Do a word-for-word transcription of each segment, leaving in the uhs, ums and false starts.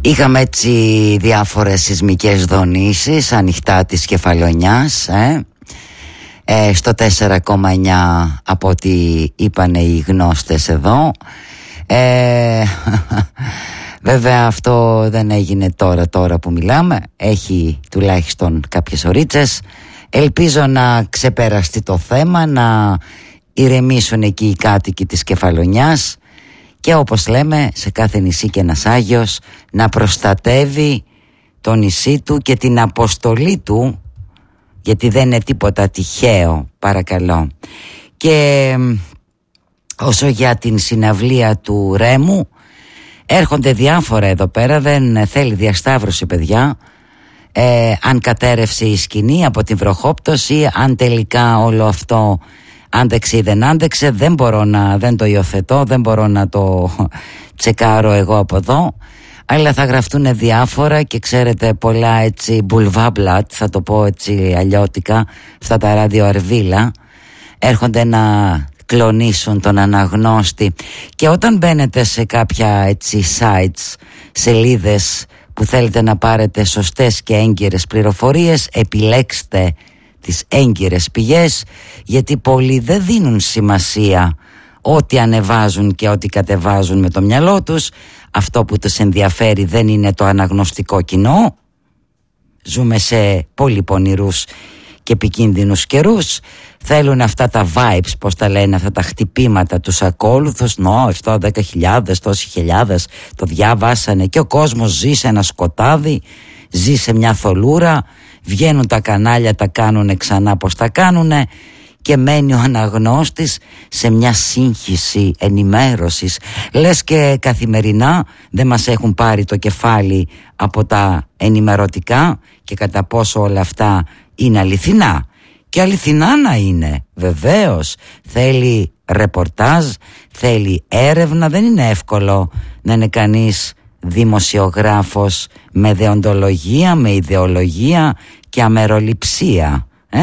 Είχαμε έτσι διάφορες σεισμικές δονήσεις ανοιχτά της Κεφαλονιάς, ε? Ε, στο τέσσερα κόμμα εννιά από ό,τι είπανε οι γνώστες εδώ. ε, Βέβαια αυτό δεν έγινε τώρα τώρα που μιλάμε. Έχει τουλάχιστον κάποιες ωρίτσες. Ελπίζω να ξεπεραστεί το θέμα, να ηρεμήσουν εκεί οι κάτοικοι της Κεφαλονιάς και όπως λέμε σε κάθε νησί και ένας Άγιος να προστατεύει το νησί του και την αποστολή του, γιατί δεν είναι τίποτα τυχαίο, παρακαλώ. Και όσο για την συναυλία του Ρέμου, έρχονται διάφορα εδώ πέρα, δεν θέλει διασταύρωση παιδιά. ε, Αν κατέρευσε η σκηνή από την βροχόπτωση, αν τελικά όλο αυτό άντεξε ή δεν άντεξε, δεν μπορώ να, δεν το υιοθετώ, δεν μπορώ να το τσεκάρω εγώ από εδώ. Αλλά θα γραφτούν διάφορα και ξέρετε πολλά έτσι μπουλβάμπλατ, θα το πω έτσι αλλιώτικα, αυτά τα ραδιοαρβίλα έρχονται να κλονίσουν τον αναγνώστη. Και όταν μπαίνετε σε κάποια έτσι sites, σελίδες που θέλετε να πάρετε σωστές και έγκυρες πληροφορίες, επιλέξτε τις έγκυρες πηγές, γιατί πολλοί δεν δίνουν σημασία ό,τι ανεβάζουν και ό,τι κατεβάζουν με το μυαλό τους. Αυτό που τους ενδιαφέρει δεν είναι το αναγνωστικό κοινό. Ζούμε σε πολύ πονηρούς και επικίνδυνους καιρούς. Θέλουν αυτά τα vibes, πώς τα λένε, αυτά τα χτυπήματα, τους ακόλουθους. Νο, αυτό δέκα χιλιάδες, τόσοι χιλιάδες το διαβάσανε και ο κόσμος ζει σε ένα σκοτάδι, ζει σε μια θολούρα. Βγαίνουν τα κανάλια, τα κάνουνε ξανά πως τα κάνουνε και μένει ο αναγνώστης σε μια σύγχυση ενημέρωσης. Λες και καθημερινά δεν μας έχουν πάρει το κεφάλι από τα ενημερωτικά και κατά πόσο όλα αυτά είναι αληθινά. Και αληθινά να είναι, βεβαίως. Θέλει ρεπορτάζ, θέλει έρευνα. Δεν είναι εύκολο να είναι κανείς δημοσιογράφος με δεοντολογία, με ιδεολογία και αμεροληψία, ε?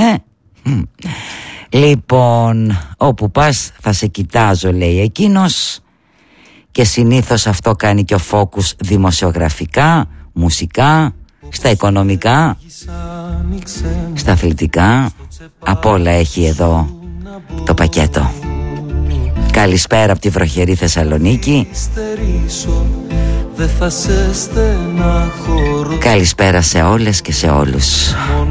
Λοιπόν, όπου πας θα σε κοιτάζω, λέει εκείνος, και συνήθως αυτό κάνει και ο Focus δημοσιογραφικά, μουσικά, στα οικονομικά, στα αθλητικά, απ' όλα έχει εδώ το πακέτο. Καλησπέρα από τη βροχερή Θεσσαλονίκη. Καλησπέρα σε όλες και σε όλους.